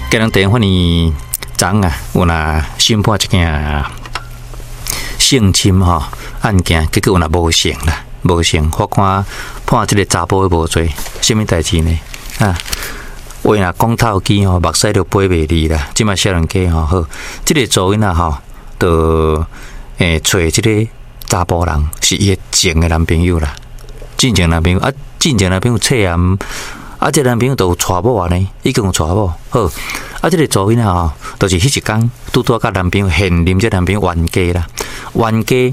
今日电话呢，昨啊有那审判一件性侵案件，结果有那无成啦，无成，法官判这个查甫的无罪，什么代志呢？话若讲透机目屎就飞袂离啦。即摆少年家好，这个查囡仔就找这个查甫人是伊前的男朋友啦，进前男朋友进前男朋友册暗。这个男朋友都有娶某啊呢，已经有娶某。好，这个查囡仔就是迄一天拄甲男朋友现任这男朋友冤家啦，冤家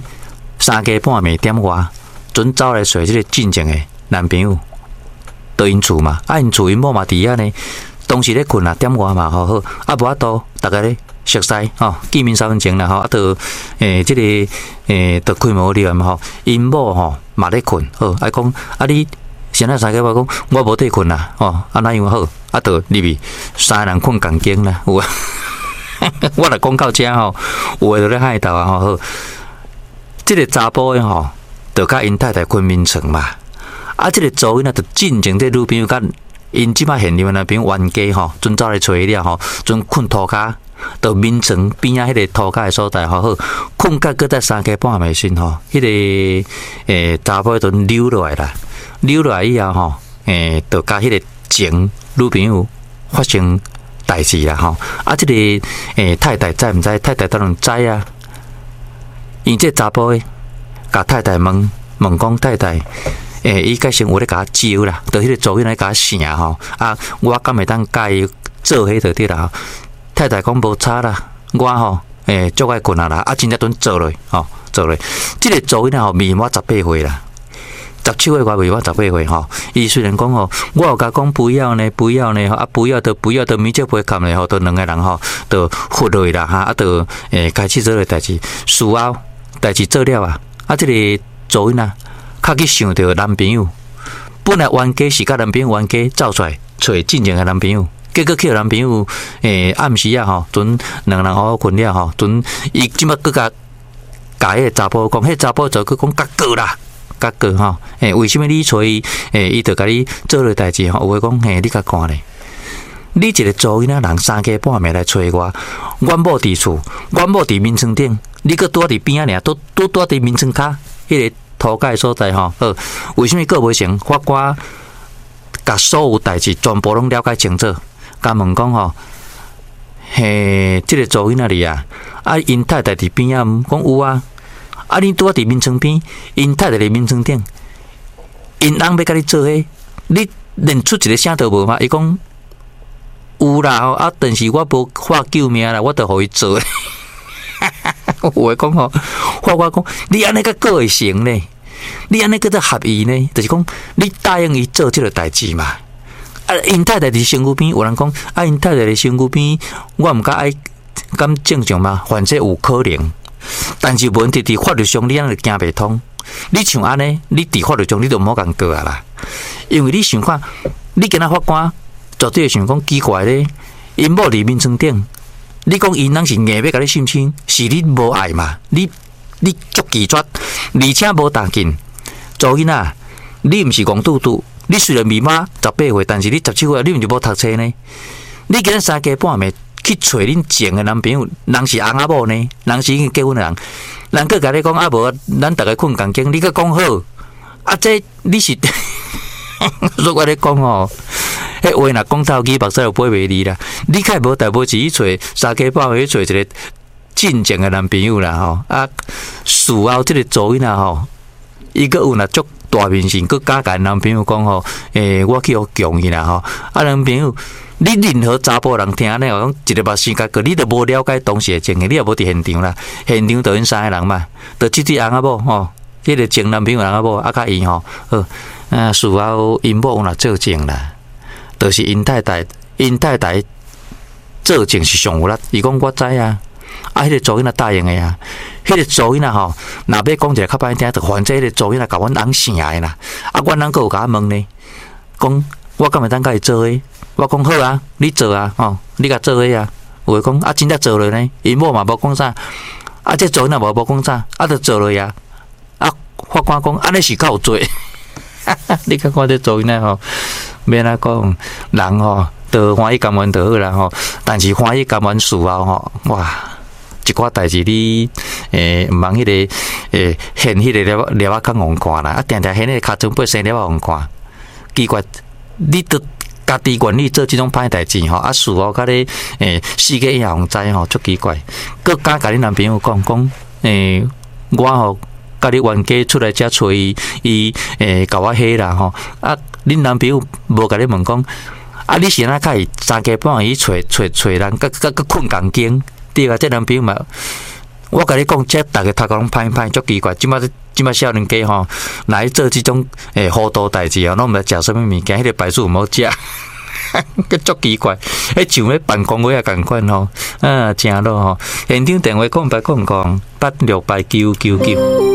3更半暝点外，准走来找这个进前的男朋友，到因厝嘛，因厝因某嘛伫遐呢，当时咧困啦，点外嘛，好，无法度，大家咧熟悉见面3分钟啦，就这个就开门了嘛，因某嘛咧困，好，讲你。先那3个我讲，我无地困啦，那样好，就入去3个人困共间啦，有啊，我来讲到这有诶就咧海斗好，这个查甫诶就甲因太太困眠床嘛，这个查囡仔就进前这女朋友甲因即摆现任男朋友冤家准走来找伊了准困涂骹，就眠床边仔迄个涂骹诶所在好，困甲搁在3更半暝时迄个查甫就溜落来啦。溜落来以后就甲迄个前女朋友发生代志啦这个太太知毋知？太太当然知啊。因这查甫诶，甲太太问讲太太，伊改生活咧甲招啦，就迄个查囡仔甲醒我敢会当甲伊做迄就对啦。太太讲无差啦，我足爱困啦，真正准做落做落。这个查囡仔未满18岁啦。17岁我未满18岁伊虽然讲我有甲讲不要呢，不要呢，不要的米酒杯砍呢，都2个人都服落啦都开始做个代志，事后代志做了这个查囡仔较去想着男朋友，本来冤家是甲男朋友冤家走出来找进前的男朋友，结果去男朋友暗时准2个人好好困了准伊即摆搁甲迄个查甫讲，迄查甫就去讲甲过啦。甲过为什么你找伊？伊就甲你做了代志有话讲你甲看咧，你一个查囡仔人3更半暝来找我，阮某伫厝，阮某伫眠床顶，你搁拄伫边仔尔，都拄伫眠床骹迄个涂骹所在好，为什么搁无成？法官甲所有代志全部拢了解清楚，甲问讲这个查囡仔哩因太太伫边仔讲有啊。你拄伫眠床边，因太太伫眠床顶，因翁要甲你做伙，你连出一个声都无嘛？伊讲有啦，但是我无法救命啦，我著互伊做。有诶讲法官讲，你安尼甲过会成呢？你安尼叫做合意呢？就是讲你答应伊做即个代志嘛？因太太伫身躯边，有人讲因太太伫身躯边，我毋敢敢正常嘛？反正有可能。但是问题伫法律上，你安尼行袂通。你像安尼，你伫法律上你就毋好共过啊啦。因为你想看，你今仔法官绝对会想讲奇怪咧，因某伫眠床顶，你讲因翁是硬要甲你性侵，是你无爱嘛？你足拒绝，而且无打紧。查囡仔，你毋是戆拄拄，你虽然未满18岁，但是你17岁，你毋是无读册呢？你今仔3更半暝。去找恁前的男朋友，人是翁仔某呢，人是已经结婚的人，人佫甲你讲无，咱大家困共间，你佫讲好，这你是，所以我咧讲迄话若讲透机，目屎就飞袂离啦。你较无代无志去找3更半暝去找一个进前的男朋友啦事后这个查囡仔伊佫有若足大面性，佫敢甲男朋友讲我去互强伊啦男朋友。你任何查甫人听呢，讲一个目屎甲过，你都无了解当时的情形，你也无伫现场啦。现场就因3个人嘛，就即对翁仔某迄个前男朋友翁仔某甲伊事后因某有若做证啦，就是因太太做证是上有力。伊讲我知迄个查囡仔答应的迄个查囡仔若要讲一个较歹听，就反正迄个查囡仔甲阮翁醒的啦。阮翁佫有甲我问呢，讲我敢会当甲伊做伙？我讲好啊，你做你甲做伙有话讲真正做落呢，因某嘛无讲啥，这查囡仔无讲啥，就做落法官讲安尼是够有罪。你看看这查囡仔免讲人得欢喜甘愿就好啦吼。但是欢喜甘愿事后吼，哇，一寡代志你毋茫迄个现迄个了啊，较戆看啦，啊，定定现迄个卡准八生了啊戆看，奇怪，你都家己愿意做即种歹代志吼，啊，事后甲你世界也互知吼，足奇怪，佮敢甲你男朋友讲我吼。甲你冤家出来遮找伊甲我迄啦吼，啊，恁男朋友无甲你问讲，啊，你是安怎会三更半夜去找人，甲困共间，对啊，这男朋友嘛，我甲你讲，这逐个头壳拢歹，足奇怪，即摆少年家吼，来做即种糊涂代志啊，拢毋知食啥物物件，迄个白薯毋好食。个足奇怪，迄像咧办公会啊共款吼，啊，正咯吼，现场电话空白空空，868999。